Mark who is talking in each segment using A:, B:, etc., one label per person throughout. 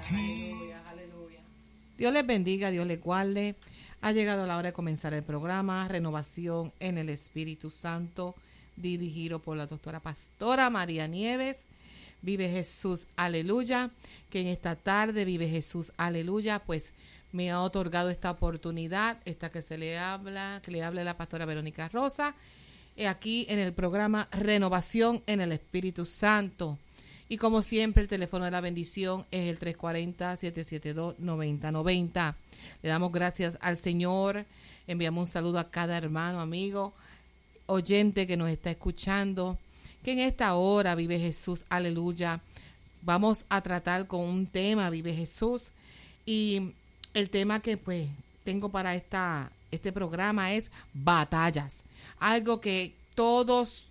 A: Aleluya, aleluya. Dios les bendiga, Dios les guarde. Ha llegado la hora de comenzar el programa Renovación en el Espíritu Santo, dirigido por la doctora Pastora María Nieves. Vive Jesús, aleluya. Que en esta tarde, Vive Jesús, aleluya, pues me ha otorgado esta oportunidad, esta que le hable la pastora Verónica Rosa, aquí en el programa Renovación en el Espíritu Santo. Y como siempre, el teléfono de la bendición es el 340-772-9090. Le damos gracias al Señor. Enviamos un saludo a cada hermano, amigo, oyente que nos está escuchando. Que en esta hora, Vive Jesús, aleluya, vamos a tratar con un tema, Vive Jesús. Y el tema que pues tengo para este programa es batallas. Algo que todos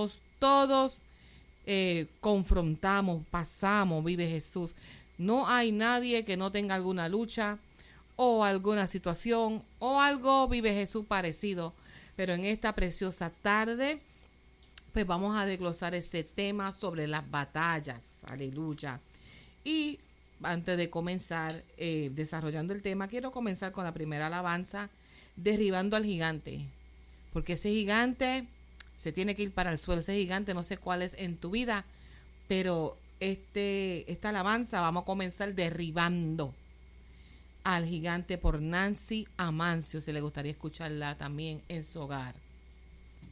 A: confrontamos, pasamos, Vive Jesús. No hay nadie que no tenga alguna lucha o alguna situación o algo, Vive Jesús, parecido. Pero en esta preciosa tarde, pues vamos a desglosar este tema sobre las batallas. Aleluya. Y antes de comenzar desarrollando el tema, quiero comenzar con la primera alabanza, derribando al gigante. Porque ese gigante se tiene que ir para el suelo. Ese gigante no sé cuál es en tu vida, pero esta alabanza vamos a comenzar derribando al gigante por Nancy Amancio, si le gustaría escucharla también en su hogar.